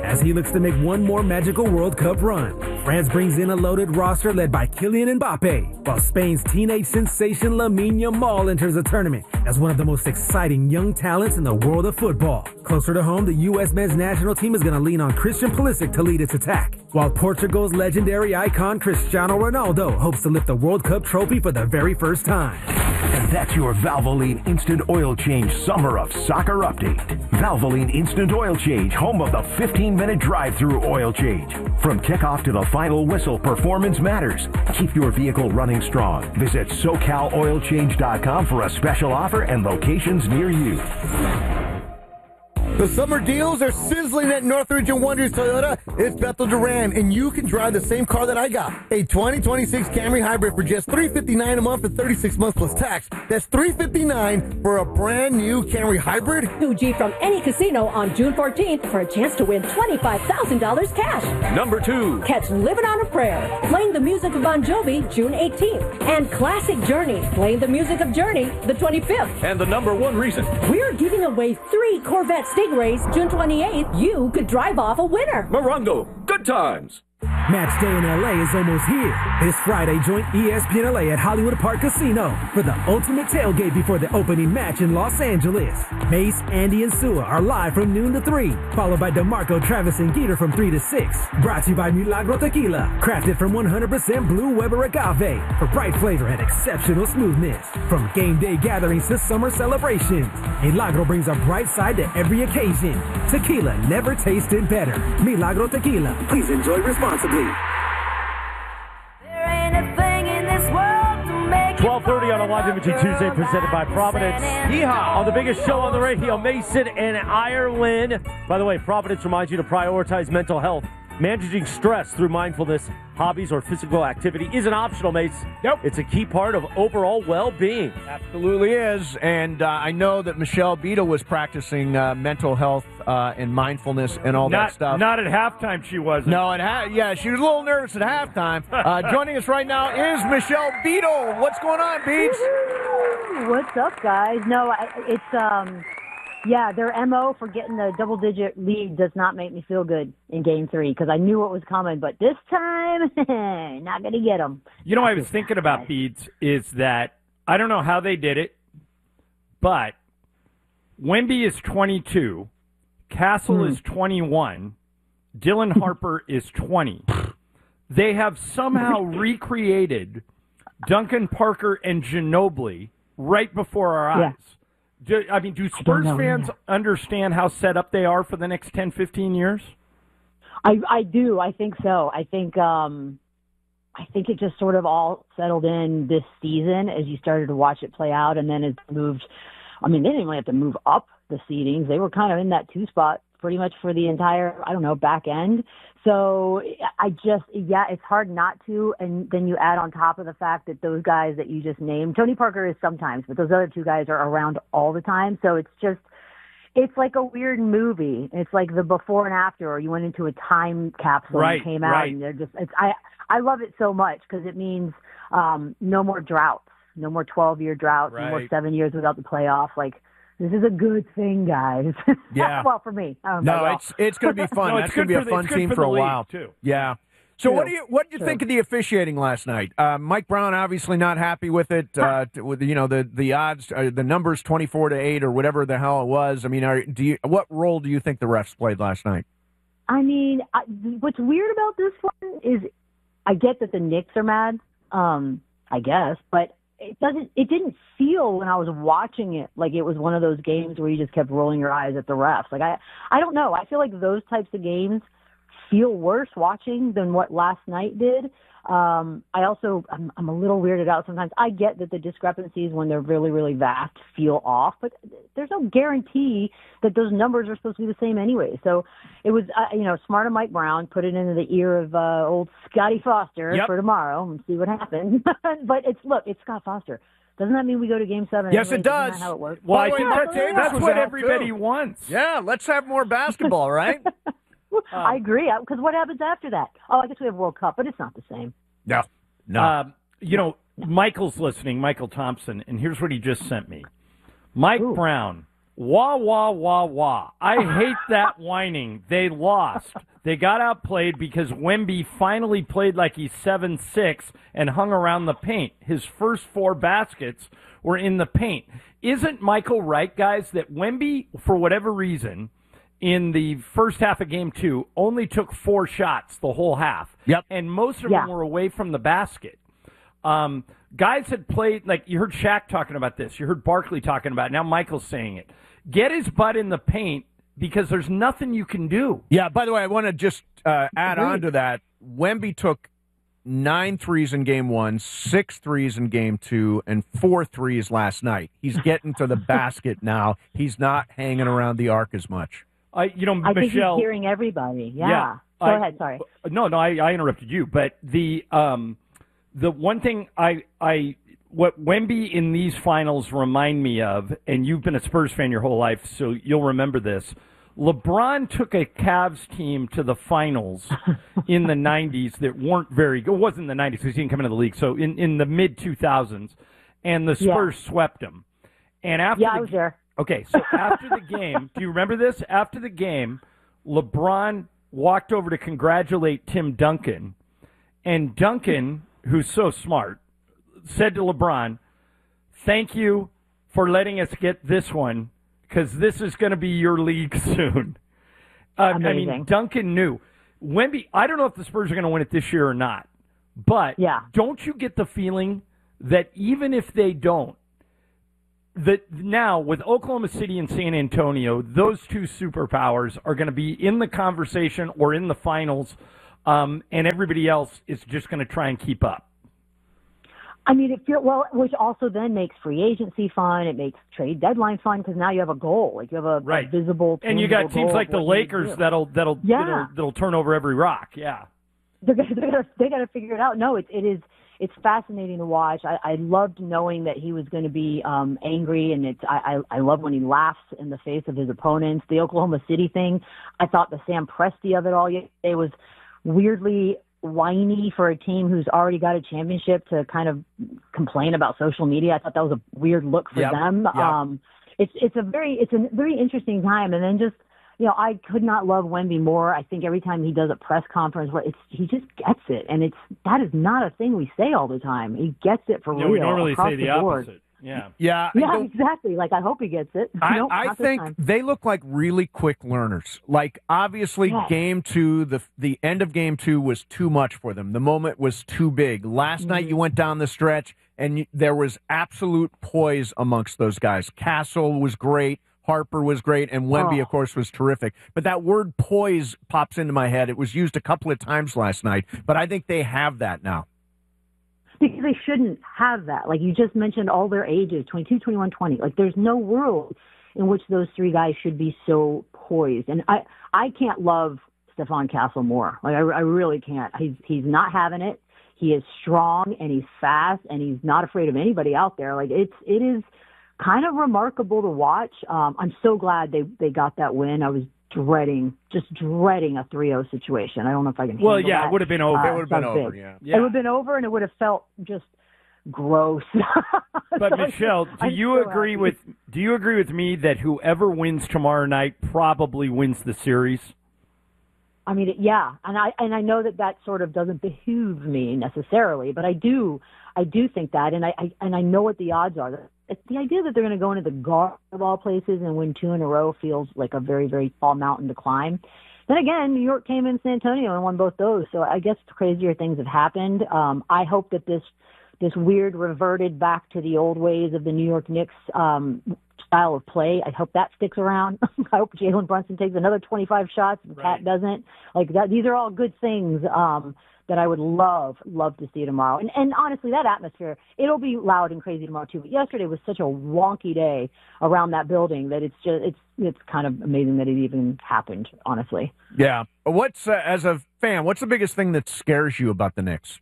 as he looks to make one more magical World Cup run. France brings in a loaded roster led by Kylian Mbappe, while Spain's teenage sensation Lamine Yamal enters the tournament as one of the most exciting young talents in the world of football. Closer to home, the U.S. men's national team is going to lean on Christian Pulisic to lead its attack, while Portugal's legendary icon Cristiano Ronaldo hopes to lift the World Cup trophy for the very first time. And that's your Valvoline Instant Oil Change Summer of Soccer update. Valvoline Instant Oil Change, home of the 15-minute drive-through oil change. From kickoff to the final whistle, performance matters. Keep your vehicle running strong. Visit SoCalOilChange.com for a special offer and locations near you. The summer deals are sizzling at Northridge and Wonders Toyota. It's Bethel Duran, and you can drive the same car that I got. A 2026 Camry Hybrid for just $359 a month for 36 months plus tax. That's $359 for a brand new Camry Hybrid. 2G from any casino on June 14th for a chance to win $25,000 cash. Number 2. Catch Living on a Prayer, playing the music of Bon Jovi, June 18th. And Classic Journey, playing the music of Journey, the 25th. And the number 1 reason we're giving away 3 Corvette Stingrays June 28th. You could drive off a winner. Morongo, good times. Match day in LA is almost here. This Friday, join ESPN LA at Hollywood Park Casino for the ultimate tailgate before the opening match in Los Angeles. Mace, Andy, and Sua are live from noon to 3, followed by DeMarco, Travis, and Geeter from 3 to 6. Brought to you by Milagro Tequila, crafted from 100% Blue Weber Agave for bright flavor and exceptional smoothness. From game day gatherings to summer celebrations, Milagro brings a bright side to every occasion. Tequila never tasted better. Milagro Tequila. Please enjoy responsibly. 12:30 on a Live Imaging Tuesday presented by Providence. Yeehaw! On the biggest show on the radio, Mason and Ireland. By the way, Providence reminds you to prioritize mental health. Managing stress through mindfulness, hobbies, or physical activity isn't optional, Mace. Nope. It's a key part of overall well-being. Absolutely is. And I know that Michelle Beadle was practicing mental health and mindfulness and all that stuff. Not at halftime she wasn't. No, yeah, she was a little nervous at halftime. Joining us right now is Michelle Beadle. What's going on, Beats? What's up, guys? No, it's yeah, their MO for getting the double-digit lead does not make me feel good in Game 3 because I knew what was coming, but this time, not going to get them. You know, I was thinking about Beads is that I don't know how they did it, but Wemby is 22, Castle is 21, Dylan Harper is 20. They have somehow recreated Duncan Parker and Ginobili right before our eyes. Yeah. Do Spurs fans understand how set up they are for the next 10, 15 years? I do. I think so. I think it just sort of all settled in this season as you started to watch it play out, and then it moved. I mean, they didn't even have to move up the seedings. They were kind of in that 2 spot pretty much for the entire, back end. So it's hard not to. And then you add on top of the fact that those guys that you just named, Tony Parker is sometimes, but those other 2 guys are around all the time. So it's like a weird movie. It's like the before and after, or you went into a time capsule and came out and they're just, I love it so much because it means no more droughts, no more 12-year droughts, no more 7 years without the playoff. Like, this is a good thing, guys. Yeah. Well, for me. It's going to be fun. That's going to be a fun team for a while too. Yeah. So what did you think of the officiating last night? Mike Brown obviously not happy with it. With the odds, the numbers 24-8 or whatever the hell it was. I mean, what role do you think the refs played last night? I mean, what's weird about this one is I get that the Knicks are mad. I guess, but it didn't feel when I was watching it like it was one of those games where you just kept rolling your eyes at the refs. Like I don't know. I feel like those types of games feel worse watching than what last night did. I'm a little weirded out sometimes. I get that the discrepancies when they're really, really vast feel off, but there's no guarantee that those numbers are supposed to be the same anyway. So it was, smart of Mike Brown, put it into the ear of old Scotty Foster for tomorrow and see what happens. But it's Scott Foster. Doesn't that mean we go to Game 7? Yes, anyway? it does. Isn't that how it works? Well, I think that's what everybody wants. Yeah, let's have more basketball, right? I agree, because what happens after that? Oh, I guess we have World Cup, but it's not the same. No. Michael's listening, Michael Thompson, and here's what he just sent me. Mike Brown Wah, wah, wah, wah. I hate that whining. They lost. They got outplayed because Wemby finally played like he's 7'6" and hung around the paint. His first 4 baskets were in the paint. Isn't Michael right, guys, that Wemby, for whatever reason, in the first half of Game 2, only took 4 shots the whole half? Yep. And most of them were away from the basket. Guys had played, like you heard Shaq talking about this. You heard Barkley talking about it. Now Michael's saying it. Get his butt in the paint because there's nothing you can do. Yeah, by the way, I want to just add on to that. Wemby took 9 threes in Game 1, 6 threes in Game 2, and 4 threes last night. He's getting to the basket now. He's not hanging around the arc as much. I Michelle, think he's hearing everybody. Yeah. Go ahead, sorry. No, I interrupted you. But the one thing what Wemby in these finals remind me of, and you've been a Spurs fan your whole life, so you'll remember this. LeBron took a Cavs team to the finals in the 90s that weren't very good. It wasn't the 90s because he didn't come into the league. So in the mid-2000s, and the Spurs swept them. And after I was there. Okay, so after the game, do you remember this? After the game, LeBron walked over to congratulate Tim Duncan, and Duncan, who's so smart, said to LeBron, "Thank you for letting us get this one, because this is going to be your league soon." I mean, Duncan knew. Wemby, I don't know if the Spurs are going to win it this year or not, but don't you get the feeling that even if they don't, that now with Oklahoma City and San Antonio, those 2 superpowers are going to be in the conversation or in the finals, and everybody else is just going to try and keep up? I mean, which also then makes free agency fun. It makes trade deadline fun because now you have a goal. Like you have a visible, and you got teams like the Lakers that'll turn over every rock. Yeah, they got to figure it out. No, it's fascinating to watch. I loved knowing that he was going to be angry, and I love when he laughs in the face of his opponents. The Oklahoma City thing, I thought the Sam Presti of it all yesterday was weirdly whiny for a team who's already got a championship to kind of complain about social media. I thought that was a weird look for them. Yep. It's a very interesting time. And then just, I could not love Wemby more. I think every time he does a press conference where he just gets it. And that is not a thing we say all the time. He gets it for real. We normally say the board. opposite. Yeah. Yeah, exactly. Like, I hope he gets it. I think they look like really quick learners. Like, obviously, Game 2, the end of Game 2 was too much for them. The moment was too big. Last night, you went down the stretch, and there was absolute poise amongst those guys. Castle was great. Harper was great, and Wemby, of course, was terrific. But that word poise pops into my head. It was used a couple of times last night, but I think they have that now. Because they shouldn't have that. Like you just mentioned, all their ages, 22, 21, 20. Like there's no world in which those 3 guys should be so poised. And I can't love Stephon Castle more. Like I really can't. He's not having it. He is strong and he's fast and he's not afraid of anybody out there. Like it is kind of remarkable to watch. I'm so glad they got that win. I was dreading a 3-0 situation. I don't know if I can handle that. It would have been over. It would have been over, yeah. It would have been over, and it would have felt just gross. But so Michelle, do you agree with me that whoever wins tomorrow night probably wins the series? I mean, yeah, and I know that sort of doesn't behoove me necessarily, but I do think that, and I know what the odds are. It's the idea that they're going to go into the Garden of all places and win 2 in a row feels like a very, very tall mountain to climb. Then again, New York came in San Antonio and won both those, so I guess crazier things have happened. I hope that this weird reverted back to the old ways of the New York Knicks style of play. I hope that sticks around. I hope Jalen Brunson takes another 25 shots and Pat doesn't. Like that, these are all good things that I would love to see tomorrow. And honestly, that atmosphere, it'll be loud and crazy tomorrow too. But yesterday was such a wonky day around that building that it's kind of amazing that it even happened, honestly. Yeah. What's as a fan, what's the biggest thing that scares you about the Knicks?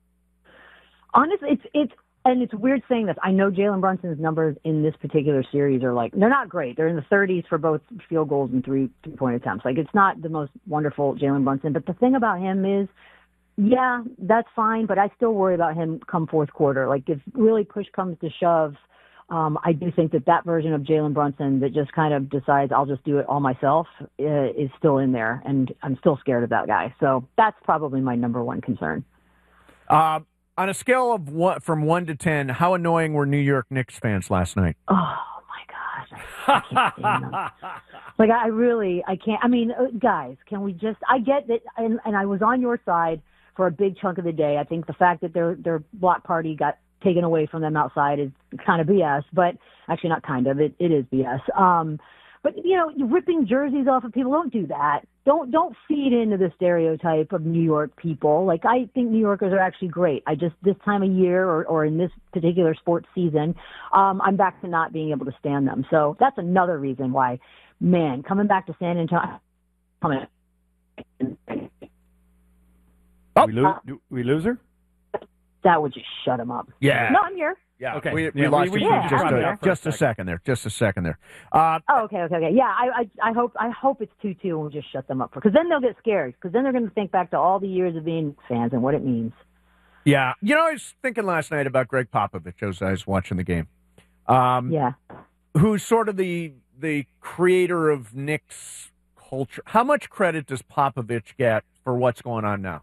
Honestly, it's weird saying this. I know Jalen Brunson's numbers in this particular series are they're not great. They're in the 30s for both field goals and three-point attempts. Like, it's not the most wonderful Jalen Brunson. But the thing about him is, yeah, that's fine, but I still worry about him come fourth quarter. Like, if really push comes to shove, I do think that version of Jalen Brunson that just kind of decides I'll just do it all myself is still in there, and I'm still scared of that guy. So that's probably my number one concern. On a scale of from 1 to 10, how annoying were New York Knicks fans last night? Oh my gosh, I can't stand them. Like I can't. I mean, guys, can we just? I get that, and I was on your side for a big chunk of the day. I think the fact that their block party got taken away from them outside is kind of BS, but actually not kind of, it is BS. But you're ripping jerseys off of people. Don't do that. Don't feed into the stereotype of New York people. Like, I think New Yorkers are actually great. This time of year or in this particular sports season, I'm back to not being able to stand them. So that's another reason why, man, coming back to San Antonio, we lose her? That would just shut him up. Yeah. No, I'm here. Yeah. Okay. We lost you for just a second there. Just a second there. Okay. Yeah, I hope it's 2-2 and we'll just shut them up because then they'll get scared because then they're going to think back to all the years of being fans and what it means. Yeah. I was thinking last night about Greg Popovich as I was watching the game. Yeah. Who's sort of the creator of Knicks culture. How much credit does Popovich get for what's going on now?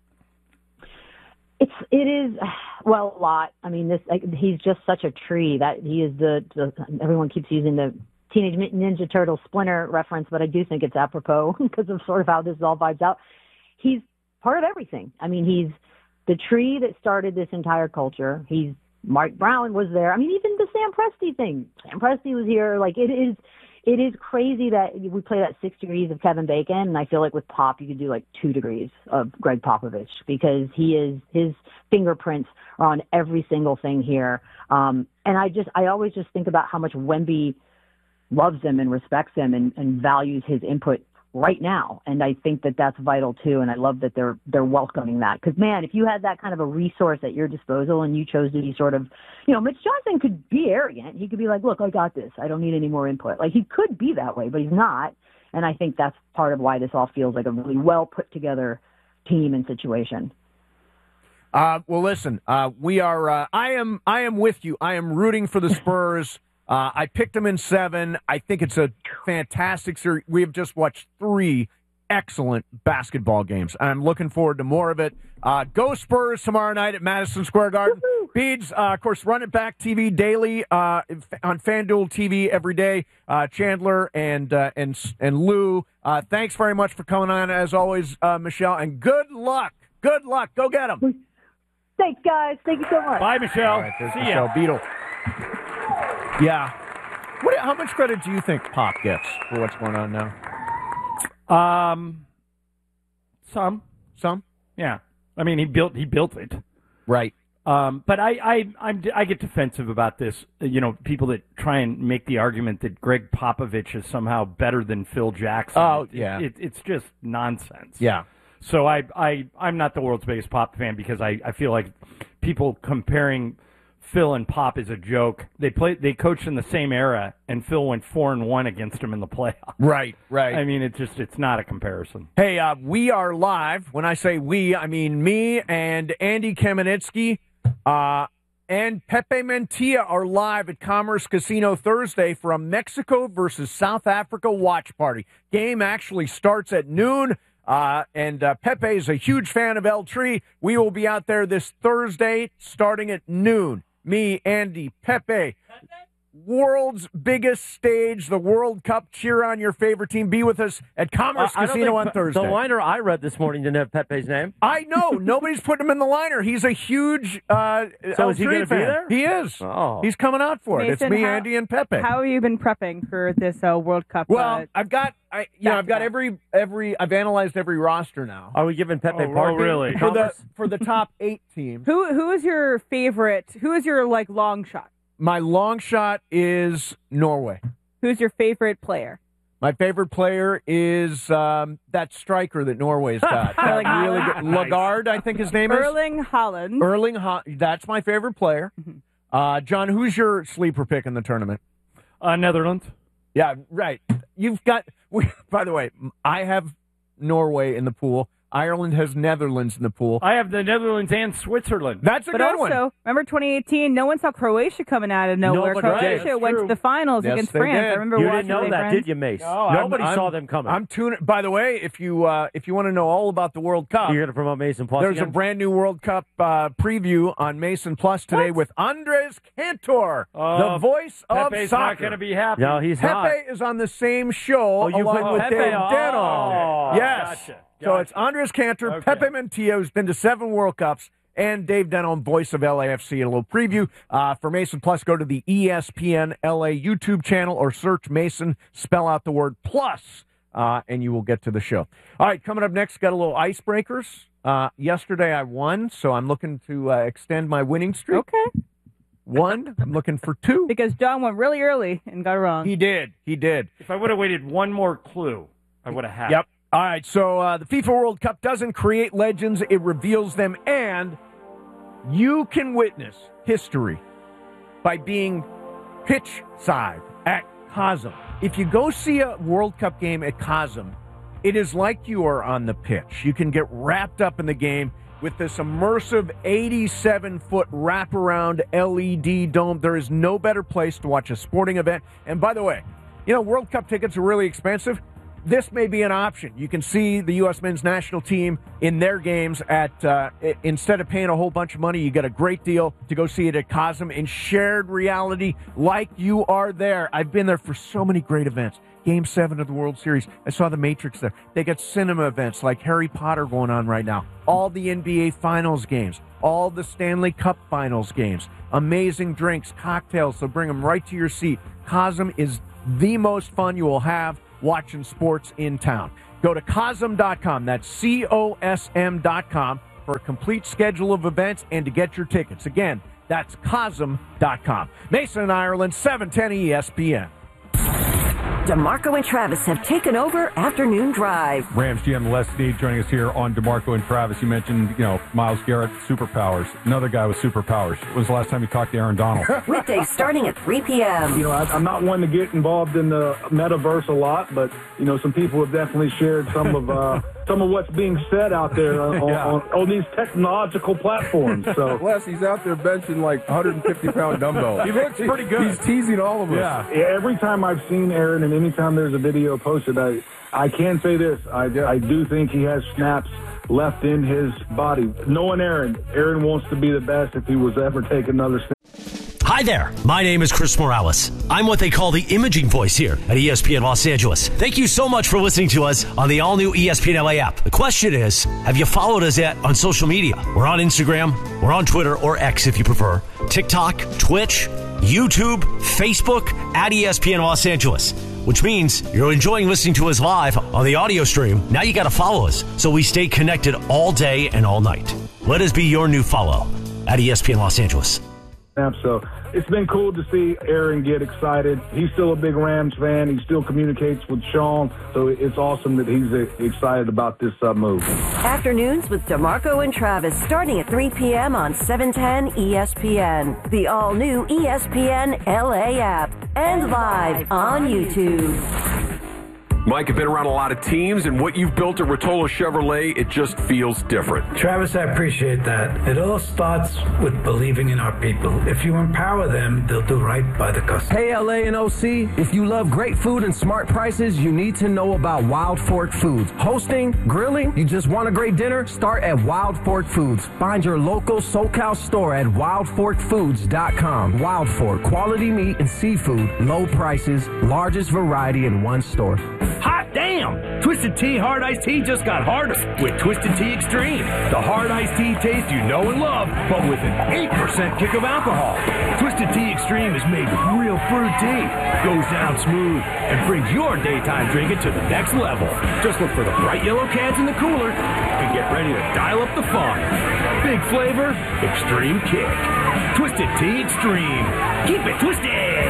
It is a lot. I mean, he's just such a tree that he is the everyone keeps using the Teenage Mutant Ninja Turtle Splinter reference, but I do think it's apropos because of sort of how this all vibes out. He's part of everything. I mean, he's the tree that started this entire culture. Mike Brown was there. I mean, even the Sam Presti thing. Sam Presti was here. Like, it is crazy that we play that 6 degrees of Kevin Bacon, and I feel like with Pop, you could do like 2 degrees of Greg Popovich because his fingerprints are on every single thing here. And I always just think about how much Wemby loves him and respects him and values his input right now. And I think that that's vital too. And I love that they're welcoming that because, man, if you had that kind of a resource at your disposal and you chose to be sort of, Mitch Johnson could be arrogant. He could be like, look, I got this. I don't need any more input. Like, he could be that way, but he's not. And I think that's part of why this all feels like a really well put together team and situation. Well, listen, we are, I am with you. I am rooting for the Spurs. I picked them in 7. I think it's a fantastic series. We have just watched 3 excellent basketball games. I'm looking forward to more of it. Go Spurs tomorrow night at Madison Square Garden. Beads, of course, Run It Back TV daily on FanDuel TV every day. Chandler and Lou, thanks very much for coming on, as always, Michelle, and good luck. Good luck. Go get them. Thanks, guys. Thank you so much. Bye, Michelle. All right, there's See Michelle ya. Beadle. Yeah. How much credit do you think Pop gets for what's going on now? Some. Yeah. I mean, he built it. Right. But I get defensive about this. People that try and make the argument that Greg Popovich is somehow better than Phil Jackson. Oh, yeah. It's just nonsense. Yeah. So I'm not the world's biggest Pop fan because I feel like people comparing Phil and Pop is a joke. They coached in the same era, and Phil went 4-1 against him in the playoffs. Right. I mean, it's not a comparison. Hey, we are live. When I say we, I mean me and Andy Kamenetsky and Pepe Mantilla are live at Commerce Casino Thursday for a Mexico versus South Africa watch party. Game actually starts at noon. And Pepe is a huge fan of El Tri. We will be out there this Thursday starting at noon. Me, Andy, Pepe. World's biggest stage, the World Cup. Cheer on your favorite team. Be with us at Commerce Casino on Thursday. The liner I read this morning didn't have Pepe's name. I know. Nobody's putting him in the liner. He's a huge So is he going to be there? He is. Oh. He's coming out for it. Mason, It's me, Andy, and Pepe. How have you been prepping for this World Cup? Well, I've got every I've analyzed every roster now. Are we giving Pepe parking? Really? For the top 8 teams. Who is your favorite? Who is your long shot? My long shot is Norway. Who's your favorite player? My favorite player is that striker that Norway's got. Erling really Haaland. good. Lagarde, I think his name is. Erling Haaland. That's my favorite player. John, who's your sleeper pick in the tournament? Netherlands. Yeah, right. You've got. By the way, I have Norway in the pool. Ireland has Netherlands in the pool. I have the Netherlands and Switzerland. That's a But good one. also, remember 2018? No one saw Croatia coming out of nowhere. Nobody did. Croatia went to the finals Yes, against they France. did. I remember You watching didn't know with that, friends. did you, Mace? No, Nobody I'm- saw them coming. I'm tuning. By the way, if you want to know all about the World Cup, You're going to promote Mason Plus there's again? a brand new World Cup preview on Mason Plus today with Andres Cantor, the voice of Pepe's soccer. not going to be happy. No, he's not. Pepe is on the same show you along put with Pepe Dave on. Denholm. Oh, Yes. gotcha. So it's Andres Cantor, Okay. Pepe Mentillo, who's been to 7 World Cups, and Dave Denholm, voice of LAFC. A little preview for Mason Plus. Go to the ESPN LA YouTube channel or search Mason, spell out the word plus, and you will get to the show. All right, coming up next, got a little icebreakers. Yesterday I won, so I'm looking to extend my winning streak. Okay. 1, I'm looking for 2. Because John went really early and got it wrong. He did. If I would have waited one more clue, I would have had. Yep. All right, so the FIFA World Cup doesn't create legends, it reveals them, and you can witness history by being pitch side at Cosm. If you go see a World Cup game at Cosm, it is like you are on the pitch. You can get wrapped up in the game with this immersive 87-foot wraparound LED dome. There is no better place to watch a sporting event. And by the way, World Cup tickets are really expensive. This may be an option. You can see the U.S. men's national team in their games at, instead of paying a whole bunch of money, you get a great deal to go see it at Cosm in shared reality like you are there. I've been there for so many great events. Game 7 of the World Series. I saw the Matrix there. They got cinema events like Harry Potter going on right now. All the NBA Finals games. All the Stanley Cup Finals games. Amazing drinks, cocktails. So bring them right to your seat. Cosm is the most fun you will have watching sports in town. Go to Cosm.com. That's COSM.com for a complete schedule of events and to get your tickets. Again, that's Cosm.com. Mason and Ireland, 710 ESPN. DeMarco and Travis have taken over Afternoon Drive. Rams GM Les Snead joining us here on DeMarco and Travis. You mentioned, Myles Garrett, superpowers. Another guy with superpowers. When was the last time you talked to Aaron Donald? Weekdays starting at 3 p.m. I'm not one to get involved in the metaverse a lot, but, some people have definitely shared some of what's being said out there on these technological platforms. So Les, he's out there benching like 150-pound dumbbells. He looks pretty good. He's teasing all of us. Yeah. Every time I've seen Aaron and anytime there's a video posted, I can say this. I do think he has snaps left in his body. Knowing Aaron wants to be the best if he was to ever take another step. Hi there. My name is Chris Morales. I'm what they call the imaging voice here at ESPN Los Angeles. Thank you so much for listening to us on the all-new ESPN LA app. The question is, have you followed us yet on social media? We're on Instagram, we're on Twitter, or X if you prefer, TikTok, Twitch, YouTube, Facebook, at ESPN Los Angeles. Which means you're enjoying listening to us live on the audio stream. Now you got to follow us so we stay connected all day and all night. Let us be your new follow at ESPN Los Angeles. So it's been cool to see Aaron get excited. He's still a big Rams fan. He still communicates with Sean. So it's awesome that he's excited about this move. Afternoons with DeMarco and Travis starting at 3 p.m. on 710 ESPN. The all-new ESPN LA app. And live on YouTube. Mike, you've been around a lot of teams, and what you've built at Rotolo Chevrolet, it just feels different. Travis, I appreciate that. It all starts with believing in our people. If you empower them, they'll do right by the customer. Hey, LA and OC, if you love great food and smart prices, you need to know about Wild Fork Foods. Hosting, grilling, you just want a great dinner? Start at Wild Fork Foods. Find your local SoCal store at wildforkfoods.com. Wild Fork, quality meat and seafood, low prices, largest variety in one store. Hot damn! Twisted Tea Hard Iced Tea just got harder with Twisted Tea Extreme. The hard iced tea taste you know and love, but with an 8% kick of alcohol. Twisted Tea Extreme is made with real fruit tea, goes down smooth, and brings your daytime drinking to the next level. Just look for the bright yellow cans in the cooler and get ready to dial up the fun. Big flavor, extreme kick. Twisted Tea Extreme. Keep it twisted!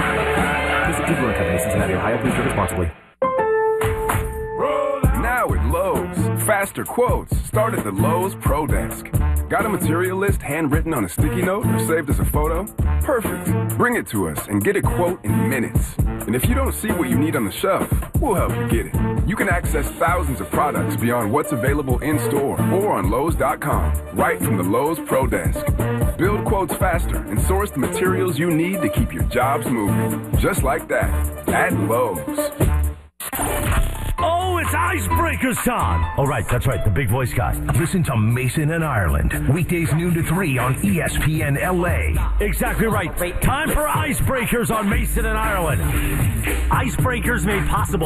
Twisted Tea Brewing Company, Cincinnati, Ohio. Please drink responsibly. Now at Lowe's, faster quotes, start at the Lowe's Pro Desk. Got a material list handwritten on a sticky note or saved as a photo? Perfect. Bring it to us and get a quote in minutes. And if you don't see what you need on the shelf, we'll help you get it. You can access thousands of products beyond what's available in-store or on Lowe's.com, right from the Lowe's Pro Desk. Build quotes faster and source the materials you need to keep your jobs moving. Just like that, at Lowe's. Oh, it's Icebreakers time. Oh, right, that's right, the big voice guy. Listen to Mason and Ireland, weekdays noon to 3 on ESPN LA. Exactly right. Time for Icebreakers on Mason and Ireland. Icebreakers made possible